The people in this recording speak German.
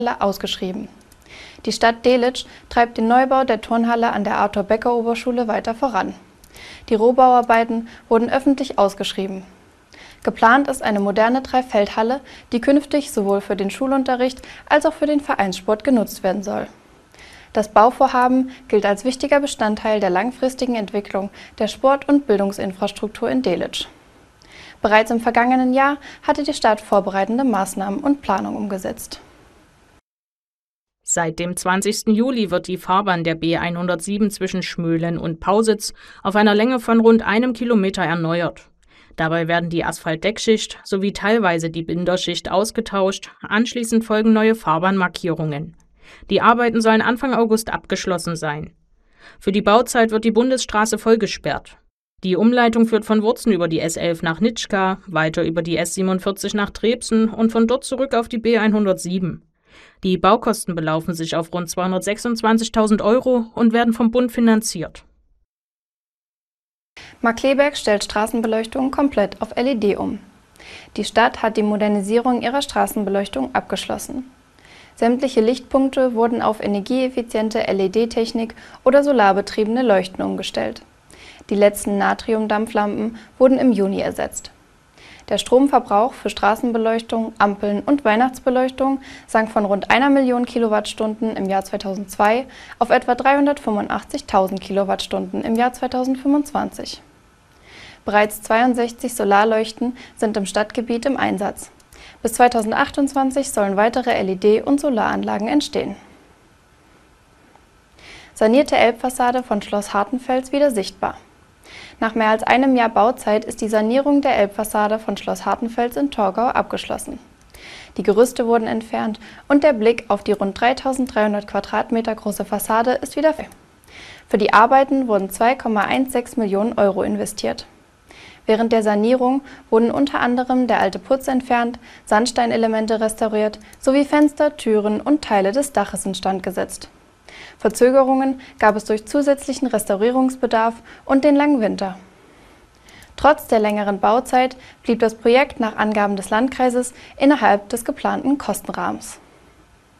ausgeschrieben. Die Stadt Delitzsch treibt den Neubau der Turnhalle an der Arthur-Becker-Oberschule weiter voran. Die Rohbauarbeiten wurden öffentlich ausgeschrieben. Geplant ist eine moderne Dreifeldhalle, die künftig sowohl für den Schulunterricht als auch für den Vereinssport genutzt werden soll. Das Bauvorhaben gilt als wichtiger Bestandteil der langfristigen Entwicklung der Sport- und Bildungsinfrastruktur in Delitzsch. Bereits im vergangenen Jahr hatte die Stadt vorbereitende Maßnahmen und Planung umgesetzt. Seit dem 20. Juli wird die Fahrbahn der B107 zwischen Schmölen und Pausitz auf einer Länge von rund 1 Kilometer erneuert. Dabei werden die Asphaltdeckschicht sowie teilweise die Binderschicht ausgetauscht, anschließend folgen neue Fahrbahnmarkierungen. Die Arbeiten sollen Anfang August abgeschlossen sein. Für die Bauzeit wird die Bundesstraße vollgesperrt. Die Umleitung führt von Wurzen über die S11 nach Nitschka, weiter über die S47 nach Trebsen und von dort zurück auf die B107. Die Baukosten belaufen sich auf rund 226.000 € und werden vom Bund finanziert. Markkleeberg stellt Straßenbeleuchtung komplett auf LED um. Die Stadt hat die Modernisierung ihrer Straßenbeleuchtung abgeschlossen. Sämtliche Lichtpunkte wurden auf energieeffiziente LED-Technik oder solarbetriebene Leuchten umgestellt. Die letzten Natriumdampflampen wurden im Juni ersetzt. Der Stromverbrauch für Straßenbeleuchtung, Ampeln und Weihnachtsbeleuchtung sank von rund 1 Million Kilowattstunden im Jahr 2002 auf etwa 385.000 Kilowattstunden im Jahr 2025. Bereits 62 Solarleuchten sind im Stadtgebiet im Einsatz. Bis 2028 sollen weitere LED- und Solaranlagen entstehen. Sanierte Elbfassade von Schloss Hartenfels wieder sichtbar. Nach mehr als einem Jahr Bauzeit ist die Sanierung der Elbfassade von Schloss Hartenfels in Torgau abgeschlossen. Die Gerüste wurden entfernt und der Blick auf die rund 3.300 Quadratmeter große Fassade ist wieder frei. Für die Arbeiten wurden 2,16 Millionen € investiert. Während der Sanierung wurden unter anderem der alte Putz entfernt, Sandsteinelemente restauriert sowie Fenster, Türen und Teile des Daches instand gesetzt. Verzögerungen gab es durch zusätzlichen Restaurierungsbedarf und den langen Winter. Trotz der längeren Bauzeit blieb das Projekt nach Angaben des Landkreises innerhalb des geplanten Kostenrahmens.